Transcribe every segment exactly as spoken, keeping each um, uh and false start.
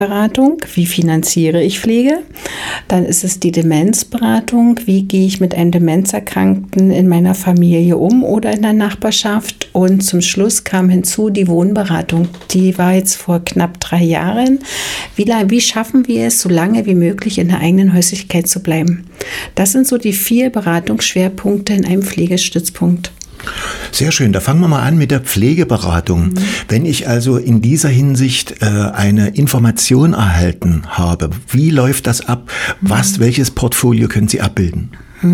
Beratung, wie finanziere ich Pflege? Dann ist es die Demenzberatung, wie gehe ich mit einem Demenzerkrankten in meiner Familie um oder in der Nachbarschaft? Und zum Schluss kam hinzu die Wohnberatung. Die war jetzt vor knapp drei Jahren. Wie, wie schaffen wir es, so lange wie möglich in der eigenen Häuslichkeit zu bleiben? Das sind so die vier Beratungsschwerpunkte in einem Pflegestützpunkt. Sehr schön, da fangen wir mal an mit der Pflegeberatung. Mhm. Wenn ich also in dieser Hinsicht äh, eine Information erhalten habe, wie läuft das ab? Was, mhm. welches Portfolio können Sie abbilden?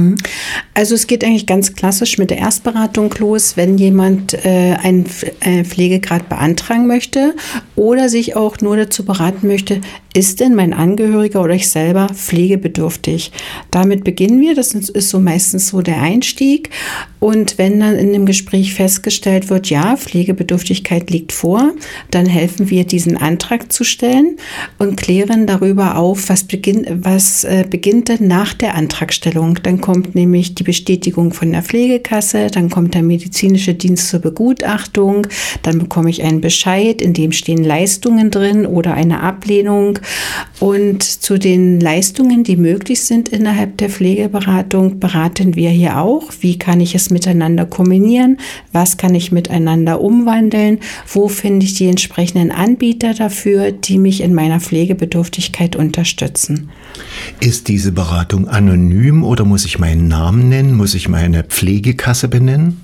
Also es geht eigentlich ganz klassisch mit der Erstberatung los, wenn jemand äh, einen Pflegegrad beantragen möchte oder sich auch nur dazu beraten möchte, ist denn mein Angehöriger oder ich selber pflegebedürftig? Damit beginnen wir, das ist so meistens so der Einstieg. Und wenn dann in dem Gespräch festgestellt wird, ja, Pflegebedürftigkeit liegt vor, dann helfen wir, diesen Antrag zu stellen und klären darüber auf, was, beginn, was äh, beginnt denn nach der Antragstellung. Dann kommt nämlich die Bestätigung von der Pflegekasse, dann kommt der medizinische Dienst zur Begutachtung, dann bekomme ich einen Bescheid, in dem stehen Leistungen drin oder eine Ablehnung. Und zu den Leistungen, die möglich sind innerhalb der Pflegeberatung, beraten wir hier auch. Wie kann ich es miteinander kombinieren? Was kann ich miteinander umwandeln? Wo finde ich die entsprechenden Anbieter dafür, die mich in meiner Pflegebedürftigkeit unterstützen? Ist diese Beratung anonym oder muss ich meinen Namen nennen? Muss ich meine Pflegekasse benennen?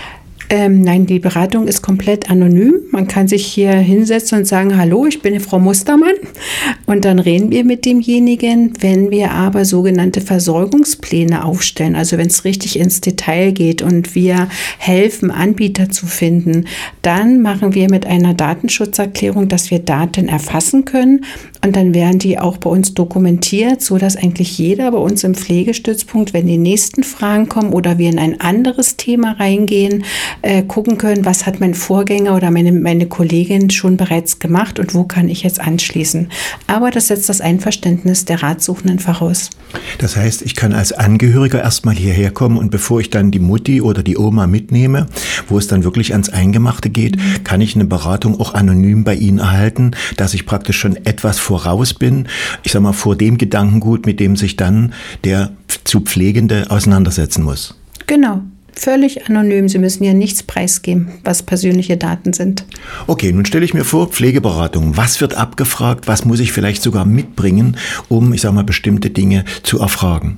Ähm, nein, die Beratung ist komplett anonym. Man kann sich hier hinsetzen und sagen, hallo, ich bin Frau Mustermann. Und dann reden wir mit demjenigen. Wenn wir aber sogenannte Versorgungspläne aufstellen, also wenn es richtig ins Detail geht und wir helfen, Anbieter zu finden, dann machen wir mit einer Datenschutzerklärung, dass wir Daten erfassen können. Und dann werden die auch bei uns dokumentiert, sodass eigentlich jeder bei uns im Pflegestützpunkt, wenn die nächsten Fragen kommen oder wir in ein anderes Thema reingehen, äh, gucken können, was hat mein Vorgänger oder meine, meine Kollegin schon bereits gemacht und wo kann ich jetzt anschließen. Aber das setzt das Einverständnis der Ratsuchenden voraus. Das heißt, ich kann als Angehöriger erstmal hierher kommen und bevor ich dann die Mutti oder die Oma mitnehme, wo es dann wirklich ans Eingemachte geht, mhm. kann ich eine Beratung auch anonym bei Ihnen erhalten, dass ich praktisch schon etwas voraus bin, ich sag mal, vor dem Gedankengut, mit dem sich dann der zu Pflegende auseinandersetzen muss. Genau. Völlig anonym. Sie müssen ja nichts preisgeben, was persönliche Daten sind. Okay, nun stelle ich mir vor, Pflegeberatung. Was wird abgefragt? Was muss ich vielleicht sogar mitbringen, um, ich sag mal, bestimmte Dinge zu erfragen?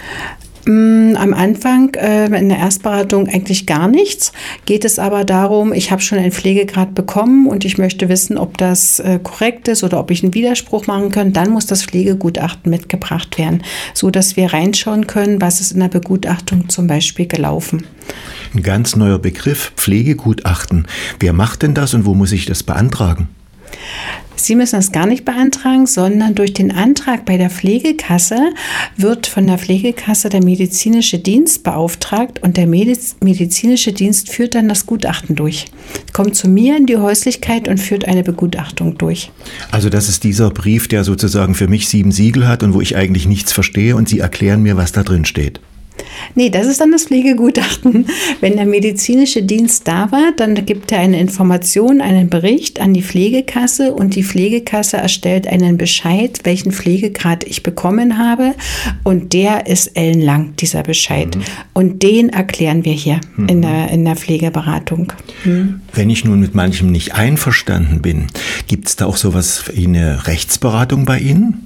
Am Anfang äh, in der Erstberatung eigentlich gar nichts. Geht es aber darum, ich habe schon einen Pflegegrad bekommen und ich möchte wissen, ob das äh, korrekt ist oder ob ich einen Widerspruch machen kann. Dann muss das Pflegegutachten mitgebracht werden, so dass wir reinschauen können, was ist in der Begutachtung zum Beispiel gelaufen. Ein ganz neuer Begriff, Pflegegutachten. Wer macht denn das und wo muss ich das beantragen? Sie müssen das gar nicht beantragen, sondern durch den Antrag bei der Pflegekasse wird von der Pflegekasse der medizinische Dienst beauftragt und der Mediz- medizinische Dienst führt dann das Gutachten durch. Kommt zu mir in die Häuslichkeit und führt eine Begutachtung durch. Also das ist dieser Brief, der sozusagen für mich sieben Siegel hat und wo ich eigentlich nichts verstehe und Sie erklären mir, was da drin steht. Nee, das ist dann das Pflegegutachten. Wenn der medizinische Dienst da war, dann gibt er eine Information, einen Bericht an die Pflegekasse und die Pflegekasse erstellt einen Bescheid, welchen Pflegegrad ich bekommen habe und der ist ellenlang, dieser Bescheid. Mhm. Und den erklären wir hier mhm. in der, in der Pflegeberatung. Mhm. Wenn ich nun mit manchem nicht einverstanden bin, gibt es da auch sowas wie eine Rechtsberatung bei Ihnen?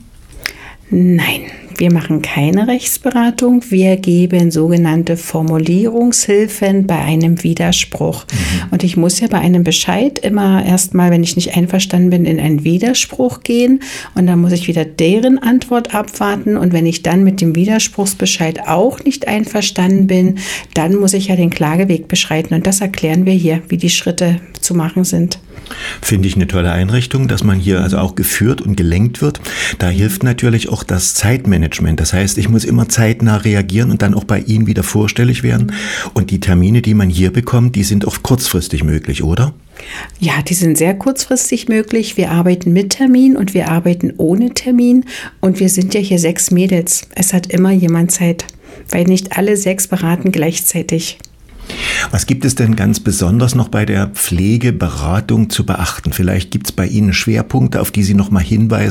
Nein, wir machen keine Rechtsberatung. Wir geben sogenannte Formulierungshilfen bei einem Widerspruch. Mhm. Und ich muss ja bei einem Bescheid immer erstmal, wenn ich nicht einverstanden bin, in einen Widerspruch gehen. Und dann muss ich wieder deren Antwort abwarten. Und wenn ich dann mit dem Widerspruchsbescheid auch nicht einverstanden bin, dann muss ich ja den Klageweg beschreiten. Und das erklären wir hier, wie die Schritte zu machen sind. Finde ich eine tolle Einrichtung, dass man hier also auch geführt und gelenkt wird. Da hilft natürlich auch das Zeitmanagement. Das heißt, ich muss immer zeitnah reagieren und dann auch bei Ihnen wieder vorstellig werden. Und die Termine, die man hier bekommt, die sind auch kurzfristig möglich, oder? Ja, die sind sehr kurzfristig möglich. Wir arbeiten mit Termin und wir arbeiten ohne Termin. Und wir sind ja hier sechs Mädels. Es hat immer jemand Zeit, weil nicht alle sechs beraten gleichzeitig. Was gibt es denn ganz besonders noch bei der Pflegeberatung zu beachten? Vielleicht gibt es bei Ihnen Schwerpunkte, auf die Sie noch mal hinweisen